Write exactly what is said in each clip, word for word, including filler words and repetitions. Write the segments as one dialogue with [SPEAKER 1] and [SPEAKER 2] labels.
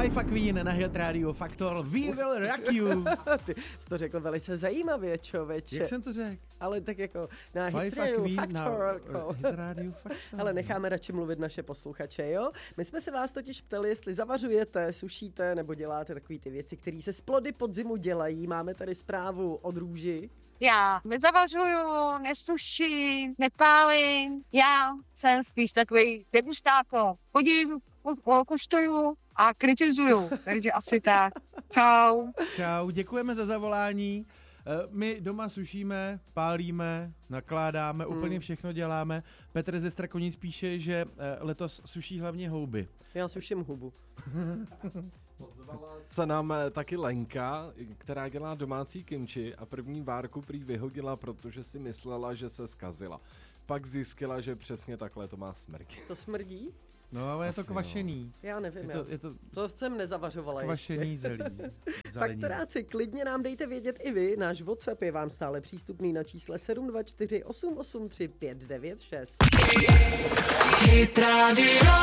[SPEAKER 1] Five a Queen na Hit Radio Faktor. We will rock you.
[SPEAKER 2] Ty jsi to řekl velice zajímavě, člověče.
[SPEAKER 1] Jak jsem to řekl?
[SPEAKER 2] Ale tak jako na
[SPEAKER 1] Five
[SPEAKER 2] Hit
[SPEAKER 1] a
[SPEAKER 2] Radio
[SPEAKER 1] Queen
[SPEAKER 2] Faktor.
[SPEAKER 1] na uh, Hit Radio Faktor.
[SPEAKER 2] Ale necháme radši mluvit naše posluchače, jo? My jsme se vás totiž ptali, jestli zavařujete, sušíte nebo děláte takové ty věci, které se z plody podzimu dělají. Máme tady zprávu od Růži.
[SPEAKER 3] Já nezavařuju, nesuším, nepálím. Já jsem spíš takový degustátor. Chodím, koštuju a kritizuju. Takže asi tak. Čau.
[SPEAKER 1] Čau, děkujeme za zavolání. My doma sušíme, pálíme, nakládáme, hmm. úplně všechno děláme. Petr ze Strakoníc píše, že letos suší hlavně houby.
[SPEAKER 2] Já suším hubu.
[SPEAKER 4] Pozvala se nám taky Lenka, která dělá domácí kimči a první várku prý vyhodila, protože si myslela, že se zkazila. Pak zjistila, že přesně takhle to má smrdí.
[SPEAKER 2] To smrdí?
[SPEAKER 1] No, ale je to kvašený.
[SPEAKER 2] Jo. Já nevím,
[SPEAKER 1] je to,
[SPEAKER 2] já
[SPEAKER 1] je to,
[SPEAKER 2] to jsem nezavařovala
[SPEAKER 1] kvašený ještě. Zelí.
[SPEAKER 2] Faktoráci, klidně nám dejte vědět i vy. Náš WhatsApp je vám stále přístupný na čísle sedm dva čtyři osm osm tři pět devět šest.
[SPEAKER 5] Hit Radio.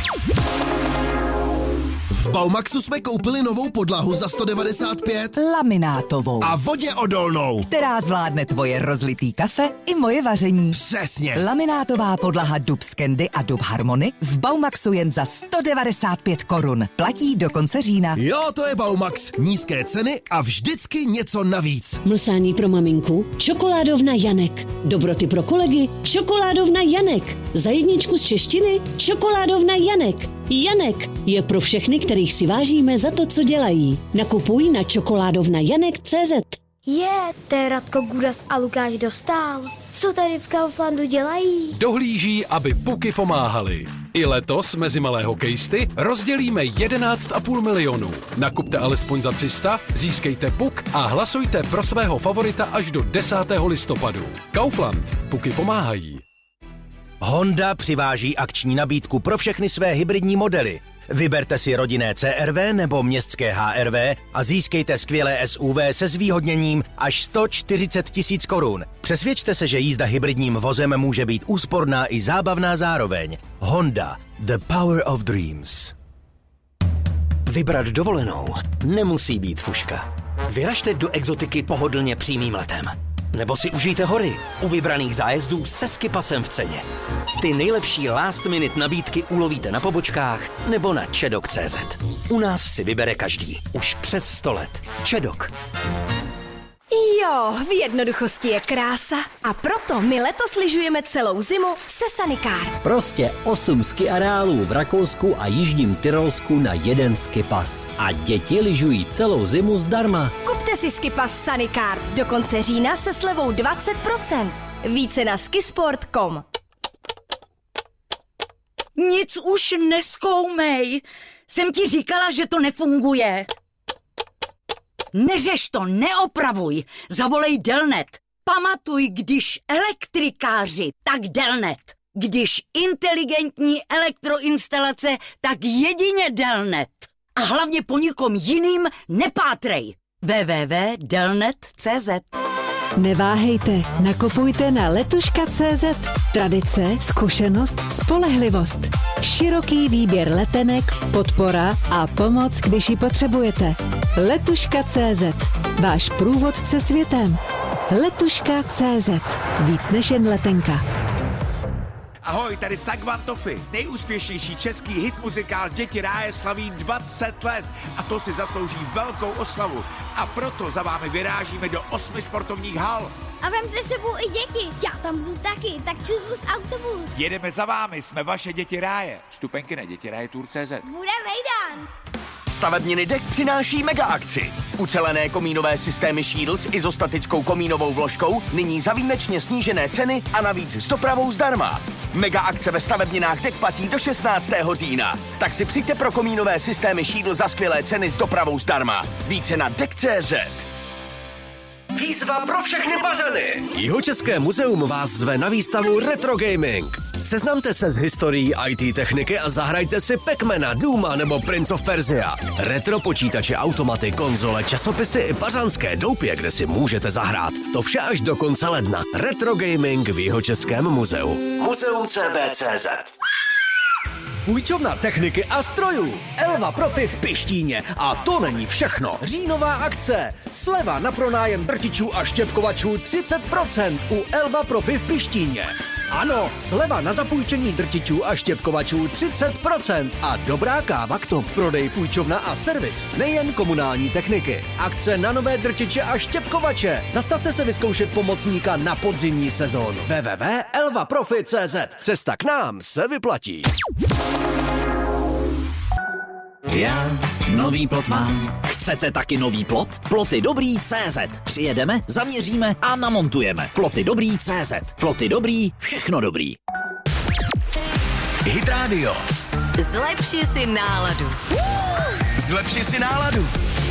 [SPEAKER 5] V Baumaxu jsme koupili novou podlahu za sto devadesát pět.
[SPEAKER 6] Laminátovou.
[SPEAKER 5] A voděodolnou.
[SPEAKER 6] Která zvládne tvoje rozlitý kafe i moje vaření.
[SPEAKER 5] Přesně.
[SPEAKER 6] Laminátová podlaha Dub Scandy a Dub Harmony v Baumaxu jen za sto devadesát pět korun. Platí do konce října.
[SPEAKER 5] Jo, to je Baumax. Nízké ceny a vždycky něco navíc.
[SPEAKER 7] Mlsání pro maminku? Čokoládovna Janek. Dobroty pro kolegy? Čokoládovna Janek. Za jedničku z češtiny? Čokoládovna Janek. Janek je pro všechny, kterých si vážíme za to, co dělají. Nakupuj na čokoládovna janek tečka cé zet.
[SPEAKER 8] Je, to je Radko Gudas a Lukáš Dostál. Co tady v Kauflandu dělají?
[SPEAKER 9] Dohlíží, aby puky pomáhaly. I letos mezi malé hokejisty rozdělíme jedenáct a půl milionu. Nakupte alespoň za tři sta, získejte puk a hlasujte pro svého favorita až do desátého listopadu. Kaufland. Puky pomáhají.
[SPEAKER 10] Honda přiváží akční nabídku pro všechny své hybridní modely. Vyberte si rodinné C R V nebo městské H R V a získejte skvělé S U V se zvýhodněním až sto čtyřicet tisíc korun. Přesvědčte se, že jízda hybridním vozem může být úsporná i zábavná zároveň. Honda. The power of dreams.
[SPEAKER 11] Vybrat dovolenou nemusí být fuška. Vyražte do exotiky pohodlně přímým letem. Nebo si užijte hory u vybraných zájezdů se skipasem v ceně. Ty nejlepší last minute nabídky ulovíte na pobočkách nebo na čedok tečka cé zet. U nás si vybere každý. Už přes sto let. Čedok.
[SPEAKER 12] Jo, v jednoduchosti je krása a proto my letos lyžujeme celou zimu se Sanicard.
[SPEAKER 13] Prostě osm ski areálů v Rakousku a Jižním Tyrolsku na jeden skipas. A děti lyžují celou zimu zdarma.
[SPEAKER 12] Kupte si skipas Sanicard do konce října se slevou dvacet procent. Více na skisport tečka com.
[SPEAKER 14] Nic už nezkoumej. Jsem ti říkala, že to nefunguje. Neřeš to, neopravuj, zavolej Delnet. Pamatuj, když elektrikáři, tak Delnet. Když inteligentní elektroinstalace, tak jedině Delnet. A hlavně po nikom jiným nepátrej. w w w tečka delnet tečka cé zet.
[SPEAKER 15] Neváhejte, nakupujte na letuška tečka cé zet. Tradice, zkušenost, spolehlivost. Široký výběr letenek, podpora a pomoc, když ji potřebujete. letuška tečka cé zet. Váš průvodce světem. letuška tečka cé zet. Víc než jen letenka.
[SPEAKER 16] Ahoj, tady Sagvan Toffy, nejúspěšnější český hit muzikál Děti ráje slaví dvacet let a to si zaslouží velkou oslavu. A proto za vámi vyrážíme do osmi sportovních hal.
[SPEAKER 8] A vemte sebou i děti, já tam budu taky, tak čus bus autobus.
[SPEAKER 16] Jedeme za vámi, jsme vaše Děti ráje. Vstupenky na děti ráje tour tečka cé zet.
[SPEAKER 8] Bude vejdan.
[SPEAKER 10] Stavebniny Dek přináší mega akci. Ucelené komínové systémy Shield s izostatickou komínovou vložkou nyní za výjimečně snížené ceny a navíc s dopravou zdarma. Mega akce ve stavebninách Dek platí do šestnáctého října. Tak si přijďte pro komínové systémy Shield za skvělé ceny s dopravou zdarma. Více na dek tečka cé zet.
[SPEAKER 5] Výzva pro všechny bařany.
[SPEAKER 10] Jihočeské muzeum vás zve na výstavu Retro Gaming. Seznamte se s historií í té techniky a zahrajte si Pac-Mana, Dooma nebo Prince of Persia. Retro počítače, automaty, konzole, časopisy i pařanské doupě, kde si můžete zahrát. To vše až do konce ledna. Retro Gaming v Jihočeském muzeu.
[SPEAKER 5] Muzeum C B tečka cé zet.
[SPEAKER 17] Půjčovna techniky a strojů. Elva Profi v Pištíně. A to není všechno. Říjnová akce. Sleva na pronájem drtičů a štěpkovačů třicet procent u Elva Profi v Pištíně. Ano, sleva na zapůjčení drtičů a štěpkovačů třicet procent a dobrá káva k tomu. Prodej, půjčovna a servis, nejen komunální techniky. Akce na nové drtiče a štěpkovače. Zastavte se vyzkoušet pomocníka na podzimní sezónu. w w w tečka elva profi tečka cé zet. Cesta k nám se vyplatí.
[SPEAKER 18] Já nový plot mám. Chcete taky nový plot? Ploty dobrý tečka cé zet. Přijedeme, zaměříme a namontujeme. Ploty dobrý tečka cé zet. Ploty dobrý, všechno dobrý. Hit Radio.
[SPEAKER 12] Zlepši si náladu.
[SPEAKER 18] Zlepši si náladu.